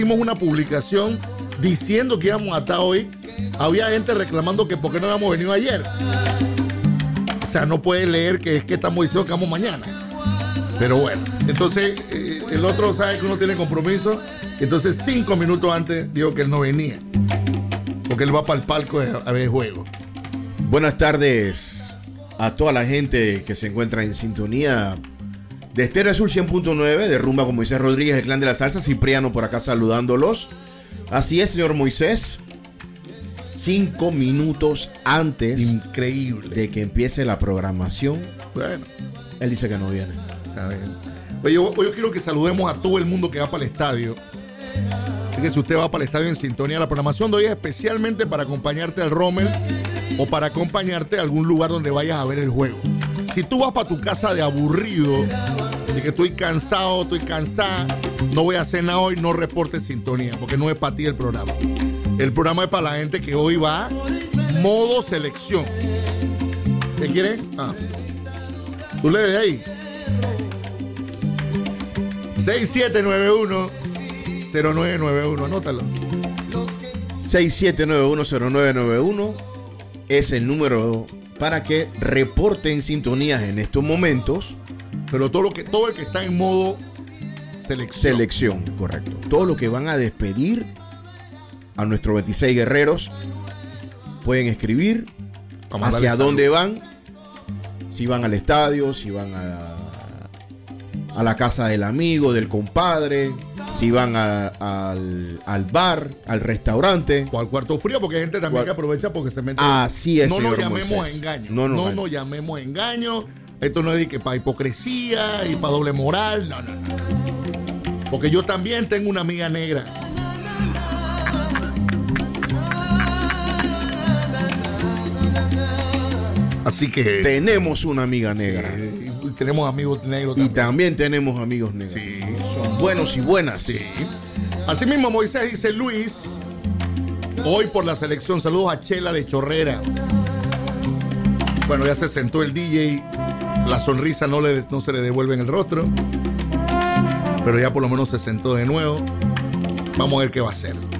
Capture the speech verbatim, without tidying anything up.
hicimos una publicación diciendo que íbamos a estar hoy, había gente reclamando que por qué no habíamos venido ayer. O sea, no puede leer que es que estamos diciendo que vamos mañana. Pero bueno, entonces eh, el otro sabe que uno tiene compromiso. Entonces cinco minutos antes dijo que él no venía, porque él va para el palco a ver juego. Buenas tardes a toda la gente que se encuentra en sintonía de Estéreo Azul cien punto nueve, de Rumba con Moisés Rodríguez, el Clan de la Salsa. Cipriano por acá saludándolos. Así es, señor Moisés. Cinco minutos antes Increíble. de que empiece la programación, Bueno, él dice que no viene. está bien. Oye, yo, yo quiero que saludemos a todo el mundo que va para el estadio. Así que si usted va para el estadio en sintonía, la programación de hoy es especialmente para acompañarte al Rommel o para acompañarte a algún lugar donde vayas a ver el juego. Si tú vas para tu casa de aburrido, de que estoy cansado, estoy cansada, no voy a hacer nada hoy, no reportes sintonía, porque no es para ti el programa. El programa es para la gente que hoy va modo selección. ¿Qué quieres? Ah. Tú le des ahí. seis siete nueve uno cero nueve nueve uno, anótalo. seis siete nueve uno cero nueve nueve uno es el número para que reporten sintonías en estos momentos. Pero todo lo que todo el que está en modo selección. Selección, correcto. Todo lo que van a despedir a nuestros veintiséis guerreros pueden escribir hacia dónde van, si van al estadio, si van a, a la casa del amigo, del compadre, si van a, al, al bar, al restaurante o al cuarto frío, porque hay gente también Cual... que aprovecha porque se mete. Así es, no señor nos llamemos Moisés. engaño. No, no, no no. nos llamemos engaño. Esto no es de que para hipocresía y para doble moral. No, no, no. Porque yo también tengo una amiga negra. Así que tenemos una amiga negra. Sí, tenemos amigos negros y también. también tenemos amigos negros. Sí. Son buenos y buenas. Sí. Así mismo Moisés dice Luis, hoy por la selección, saludos a Chela de Chorrera. Bueno, ya se sentó el D J, la sonrisa no, le, no se le devuelve en el rostro, pero ya por lo menos se sentó de nuevo. Vamos a ver qué va a hacer.